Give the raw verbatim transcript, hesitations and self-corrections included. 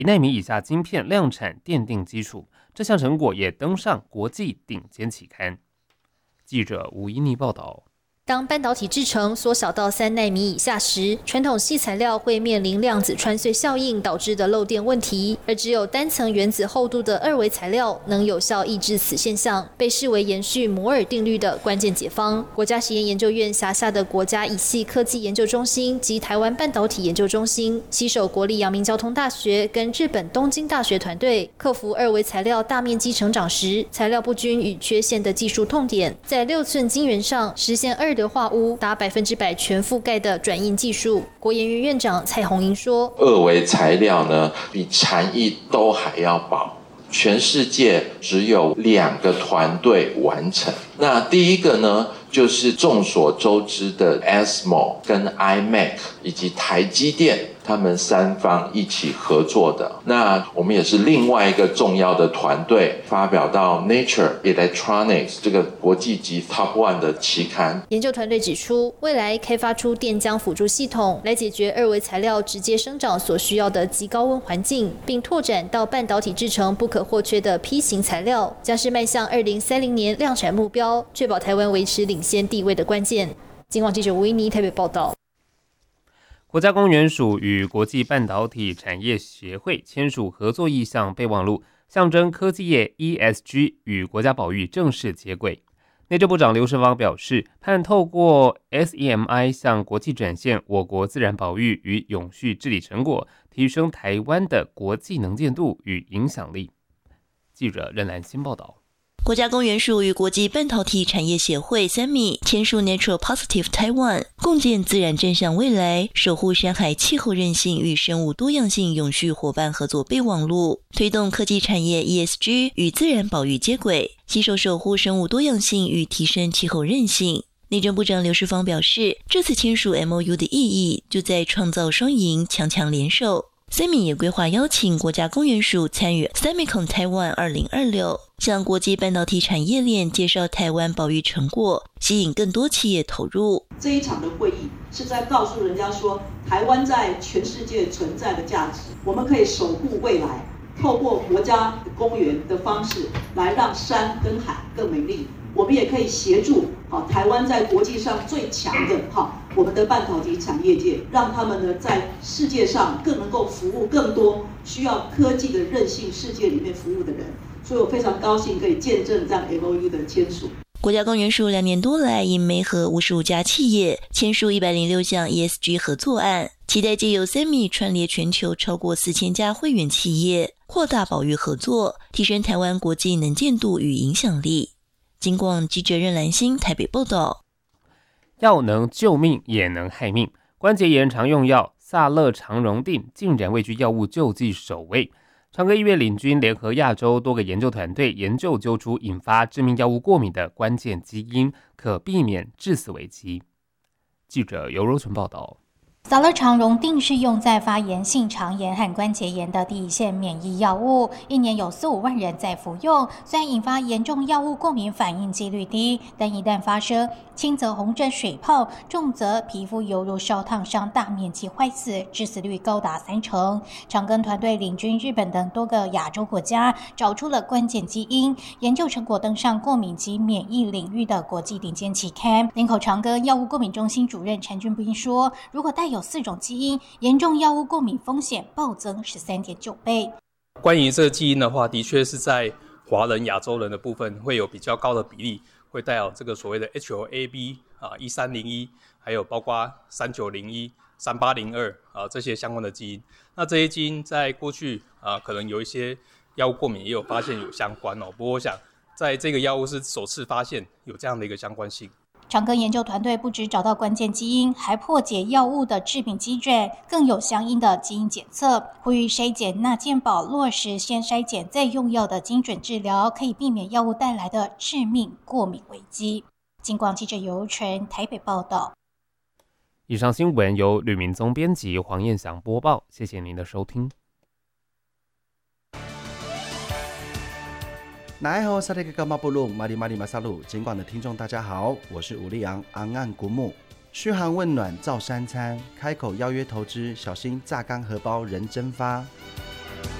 一奈米以下晶片量产奠定基础。这项成果也登上国际顶尖期刊。记者吴一妮报道。 当半导体制程缩小到三奈米以下时，传统矽材料会面临量子穿碎效应导致的漏电问题，而只有单层原子厚度的二维材料能有效抑制此现象，被视为延续摩尔定律的关键解方。国家实验研究院辖下的国家仪系科技研究中心及台湾半导体研究中心，携手国立阳明交通大学跟日本东京大学团队，克服二维材料大面积成长时材料不均与缺陷的技术痛点，在六寸晶圆上实现二硫化钨达百分之百全覆盖的转印技术。国研院院长蔡宏英说：“ 二维材料呢，比禅意都还要薄，全世界只有两个团队完成。那第一个呢，就是众所周知的 A S M L 跟 I M A C 以及台积电。”他们三方一起合作的，那我们也是另外一个重要的团队，发表到 Nature Electronics 这个国际级 Top One 的期刊。 研究团队指出，未来开发出电浆辅助系统，来解决二维材料直接生长所需要的极高温环境，并拓展到半导体制成不可或缺的 P 型材料，将是迈向二零三零年量产目标，确保台湾维持领先地位的关键。金广记者吴一妮台北报道。 国家公园署与国际半导体产业协会签署合作意向备忘录，象征科技业 E S G 与国家保育正式接轨。内政部长刘世芳表示，盼透过 S E M I 向国际展现我国自然保育与永续治理成果，提升台湾的国际能见度与影响力。记者任兰欣报道。 国家公园署与国际半导体产业协会 S E M I 签署 Natural Positive Taiwan 共建自然正向未来，守护山海气候韧性与生物多样性永续伙伴合作备忘录，推动科技产业 E S G 与自然保育接轨，携手守护生物多样性与提升气候韧性。内政部长刘世芳表示，这次签署 M O U 的意义就在创造双赢，强强联手。S E M I 也规划邀请国家公园署参与 Semicon Taiwan 二零二六，向国际半导体产业链介绍台湾保育成果，吸引更多企业投入。 这一场的会议是在告诉人家说，台湾在全世界存在的价值，我们可以守护未来，透过国家公园的方式来让山跟海更美丽。我们也可以协助好台湾在国际上最强的好我们的半导体产业界，让他们呢在世界上更能够服务更多需要科技的韧性世界里面服务的人。所以我非常高兴可以见证这样 M O U 的签署。 国家公园署两年多来，因媒合五十五家企业签署一百零六项 E S G 合作案，期待借由 S E M I 串联全球超过四千家会员企业，扩大保育合作，提升台湾国际能见度与影响力。金广记者任兰欣台北报道。 药能救命也能害命，关节炎常用药萨乐长荣定竟然位居药物救济首位。长庚医院领军联合亚洲多个研究团队研究揪出引发致命药物过敏的关键基因，可避免致死危机。记者尤柔纯报道。 萨乐长荣定是用在发炎性肠炎和关节炎的第一线免疫药物，一年有四五万人在服用。虽然引发严重药物过敏反应几率低，但一旦发生，轻则红疹水泡，重则皮肤犹如烧烫伤，大面积坏死，致死率高达三成。长庚团队领军日本等多个亚洲国家，找出了关键基因，研究成果登上过敏及免疫领域的国际顶尖期刊。林口长庚药物过敏中心主任陈俊斌说，如果带有四种基因，严重药物过敏风险暴增 十三点九 倍。 关于这个基因的话，的确是在华人亚洲人的部分会有比较高的比例会带有这个所谓的 H O A B 啊一三零一，还有包括三九零一、三八零二啊这些相关的基因。那这些基因在过去啊可能有一些药物过敏也有发现有相关哦，不过我想在这个药物是首次发现有这样的一个相关性。 长庚研究团队不只找到关键基因，还破解药物的致病机转，更有相应的基因检测，呼吁筛检纳健保落实先筛检再用药的精准治疗，可以避免药物带来的致命过敏危机。金广记者尤纯台北报道。 以上新闻由吕明宗编辑，黄燕祥播报，谢谢您的收听。 奈后萨利格伽马布鲁马里马里马萨鲁，尽管的听众大家好，我是吴立昂昂岸古木，嘘寒问暖照三餐，开口邀约投资，小心榨干荷包人蒸发。